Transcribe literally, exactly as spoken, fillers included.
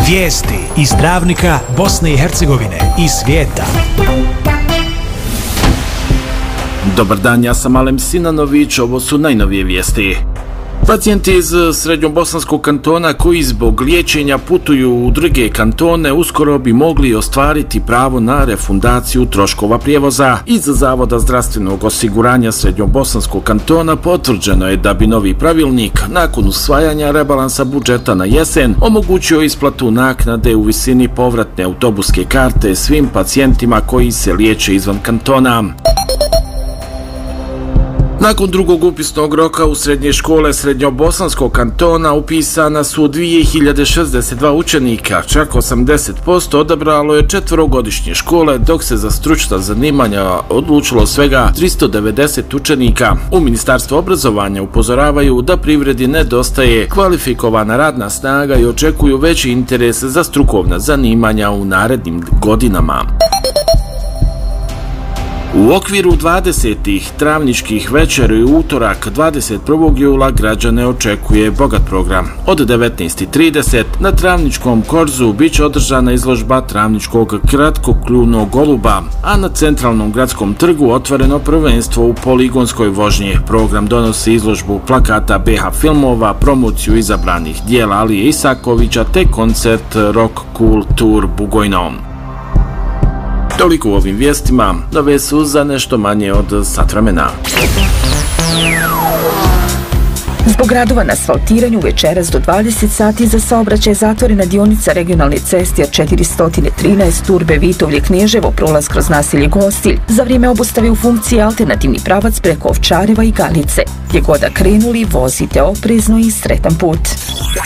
Vijesti iz Travnika, Bosne i Hercegovine i svijeta. Dobar dan, ja sam Alem Sinanović, ovo su najnovije vijesti. Pacijenti iz Srednjobosanskog kantona koji zbog liječenja putuju u druge kantone uskoro bi mogli ostvariti pravo na refundaciju troškova prijevoza. Iz Zavoda zdravstvenog osiguranja Srednjobosanskog kantona potvrđeno je da bi novi pravilnik nakon usvajanja rebalansa budžeta na jesen omogućio isplatu naknade u visini povratne autobuske karte svim pacijentima koji se liječe izvan kantona. Nakon drugog upisnog roka u srednje škole Srednjobosanskog kantona upisana su dvije hiljade šezdeset dva učenika, čak osamdeset posto odabralo je četverogodišnje škole, dok se za stručna zanimanja odlučilo svega tristo devedeset učenika. U Ministarstvu obrazovanja upozoravaju da privredi nedostaje kvalifikovana radna snaga i očekuju veći interes za strukovna zanimanja u narednim godinama. U okviru dvadesetih Travničkih večeri u utorak dvadeset prvog jula građane očekuje bogat program. Od devetnaest i trideset na Travničkom korzu bit će održana izložba Travničkog kratkokljuvnog goluba, a na centralnom gradskom trgu otvoreno prvenstvo u poligonskoj vožnji. Program donosi izložbu plakata B H filmova, promociju izabranih dijela Alije Isakovića te koncert Rock Cool Tour Bugojnom. Toliko u ovim vijestima, nove su za nešto manje od sat vremena. Zbog radova na asfaltiranju večeras do dvadeset sati za saobraćaj zatvorena dionica regionalne ceste četiristo trinaest Turbe Vitovlje Knježevo, prolaz kroz naselje Gostilj. Za vrijeme obustave u funkciji alternativni pravac preko Ovčareva i Ganice. Gdje god da krenuli, vozite oprezno i sretan put.